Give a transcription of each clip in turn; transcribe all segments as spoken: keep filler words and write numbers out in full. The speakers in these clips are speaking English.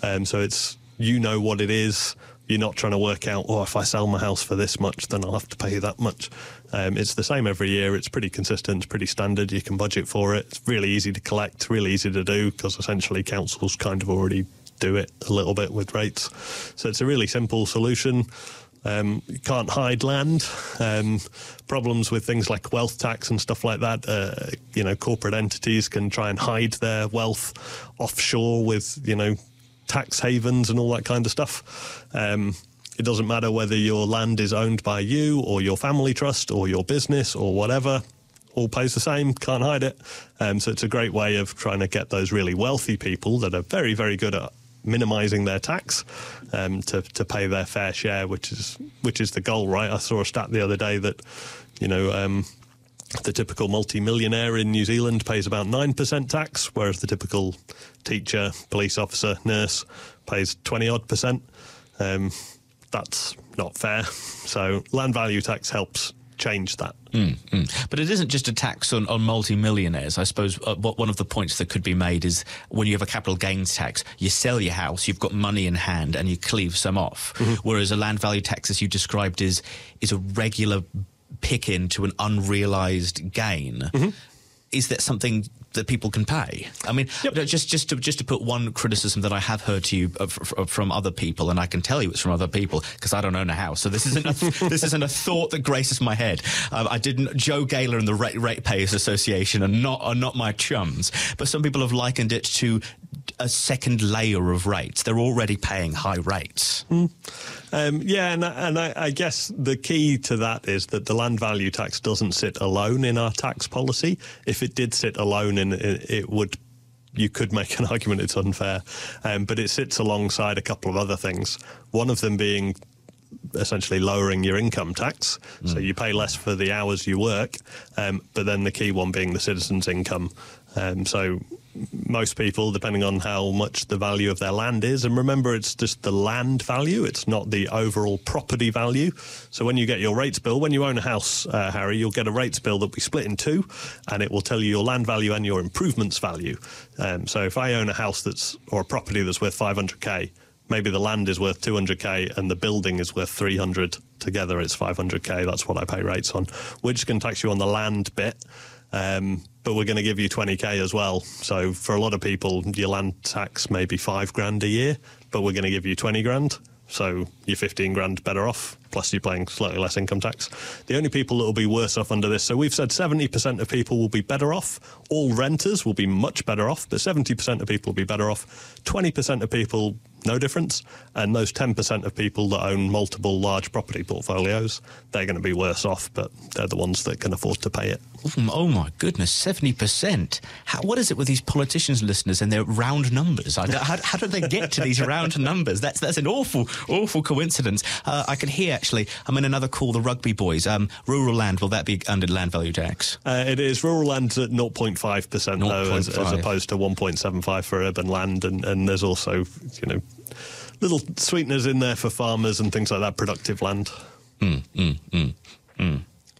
Um, so it's, you know what it is. You're not trying to work out, oh, if I sell my house for this much, then I'll have to pay that much. Um, it's the same every year. It's pretty consistent, it's pretty standard. You can budget for it. It's really easy to collect, really easy to do, because essentially councils kind of already do it a little bit with rates. So it's a really simple solution. Um, you can't hide land. Um, problems with things like wealth tax and stuff like that. Uh, you know, corporate entities can try and hide their wealth offshore with, you know, tax havens and all that kind of stuff. Um, it doesn't matter whether your land is owned by you or your family trust or your business or whatever. All pays the same, can't hide it. Um, so it's a great way of trying to get those really wealthy people that are very, very good at minimising their tax um, to, to pay their fair share, which is which is the goal, right? I saw a stat the other day that, you know, um, the typical multi-millionaire in New Zealand pays about nine percent tax, whereas the typical teacher, police officer, nurse pays twenty-odd percent. Um, that's not fair. So land value tax helps change that. Mm, mm. But it isn't just a tax on, on multi-millionaires. I suppose uh, what one of the points that could be made is when you have a capital gains tax, you sell your house, you've got money in hand, and you cleave some off. Mm-hmm. Whereas a land value tax, as you described, is is a regular pick into an unrealised gain. Mm-hmm. Is that something that people can pay? I mean, yep. just just to just to put one criticism that I have heard to you uh, f- f- from other people, and I can tell you it's from other people because I don't own a house, so this isn't a, this isn't a thought that graces my head. Um, I didn't. Joe Gaylor and the Rate Ratepayers Association are not are not my chums, but some people have likened it to a second layer of rates. They're already paying high rates. Mm. Um, yeah, and, and I, I guess the key to that is that the land value tax doesn't sit alone in our tax policy. If it did sit alone, in it, it would, you could make an argument it's unfair. Um, but it sits alongside a couple of other things. One of them being essentially lowering your income tax. Mm. So you pay less for the hours you work, um, but then the key one being the citizen's income. Um, so most people, depending on how much the value of their land is, and remember it's just the land value, it's not the overall property value. So when you get your rates bill, when you own a house, uh, Harry, you'll get a rates bill that we split in two, and it will tell you your land value and your improvements value. Um, so if I own a house that's, or a property that's worth five hundred K, maybe the land is worth two hundred K and the building is worth three hundred. Together it's five hundred K. That's what I pay rates on. We're just going to tax you on the land bit, um, but we're going to give you twenty K as well. So for a lot of people, your land tax may be five grand a year, but we're going to give you twenty grand. So you're fifteen grand better off, plus you're paying slightly less income tax. The only people that will be worse off under this, so we've said seventy percent of people will be better off. All renters will be much better off, but seventy percent of people will be better off. twenty percent of people, no difference. And those ten percent of people that own multiple large property portfolios, they're going to be worse off, but they're the ones that can afford to pay it. Oh, my goodness, seventy percent. How, what is it with these politicians, listeners, and their round numbers? I, how, how do they get to these round numbers? That's that's an awful, awful coincidence. Uh, I can hear, actually, I'm in another call, the Rugby boys. Um, rural land, will that be under land value tax? Uh, it is. Rural land's at zero point five percent, though, as, as opposed to one point seven five for urban land. And, and there's also, you know, little sweeteners in there for farmers and things like that, productive land. Mm, mm, mm, mm.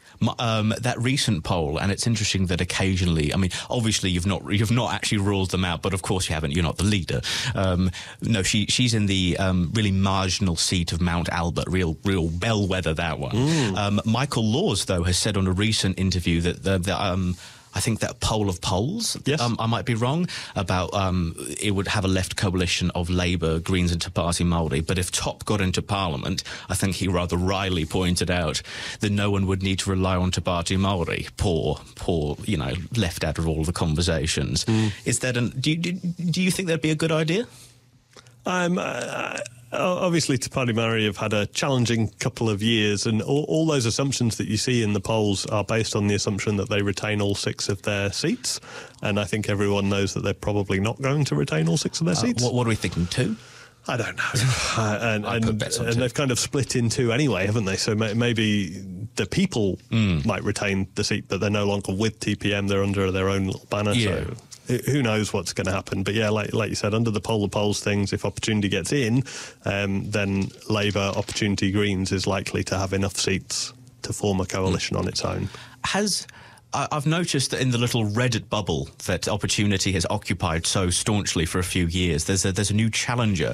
Um, that recent poll, and it's interesting that occasionally, I mean, obviously you've not you've not actually ruled them out, but of course you haven't. You're not the leader. Um, no, she she's in the um, really marginal seat of Mount Albert, real real bellwether, that one. Mm. Um, Michael Laws, though, has said on a recent interview that the, the um, I think that poll of polls, yes. um, I might be wrong, about um, it would have a left coalition of Labour, Greens and Tabati Māori. But if Top got into Parliament, I think he rather wryly pointed out that no one would need to rely on Tabati Māori. Poor, poor, you know, left out of all the conversations. Mm. Is that an, do you, do, do you think that'd be a good idea? Um, uh, obviously, Te Pāti Māori have had a challenging couple of years, and all, all those assumptions that you see in the polls are based on the assumption that they retain all six of their seats. And I think everyone knows that they're probably not going to retain all six of their uh, seats. What, what are we thinking, two? I don't know. uh, and and, and two. they've kind of split in two anyway, haven't they? So may, maybe the people mm. might retain the seat, but they're no longer with T P M. They're under their own little banner. Yeah. So who knows what's going to happen. But yeah, like like you said, under the poll of polls things, if Opportunity gets in, um, then Labour, Opportunity, Greens is likely to have enough seats to form a coalition mm. on its own. Has... I've noticed that in the little Reddit bubble that Opportunity has occupied so staunchly for a few years, there's a, there's a new challenger